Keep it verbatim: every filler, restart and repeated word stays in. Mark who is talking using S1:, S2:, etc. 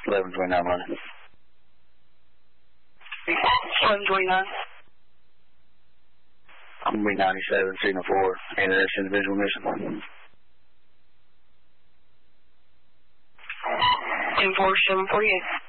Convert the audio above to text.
S1: eleven twenty-nine Monday.
S2: eleven twenty-nine.
S1: I'm going to be ninety-seven, signal four, and the next individual missing.
S2: ten four seven forty-eight.